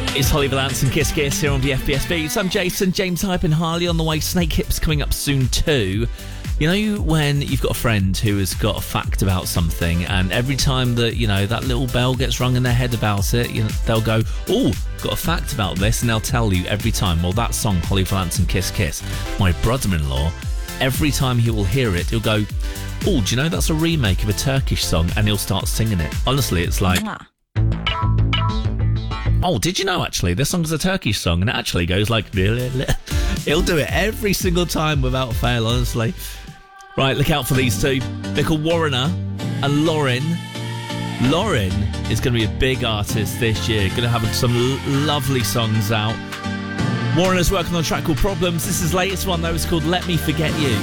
It's Holly Valance and Kiss Kiss here on the FBS Beats. I'm Jason, James Hype and Harley on the way. Snake Hips coming up soon too. You know when you've got a friend who has got a fact about something, and every time that, you know, that little bell gets rung in their head about it, you know, they'll go, oh, got a fact about this, and they'll tell you every time. Well, that song, Holly Valance and Kiss Kiss, my brother-in-law, every time he will hear it, he'll go, oh, do you know that's a remake of a Turkish song? And he'll start singing it. Honestly, it's like... Oh, did you know, actually, this song is a Turkish song, and it actually goes like... He'll do it every single time without fail, honestly. Right, look out for these two. They're called Warrener and Lauren. Lauren is going to be a big artist this year. Going to have some lovely songs out. Warrener's working on a track called Problems. This is his latest one, though. It's called Let Me Forget You.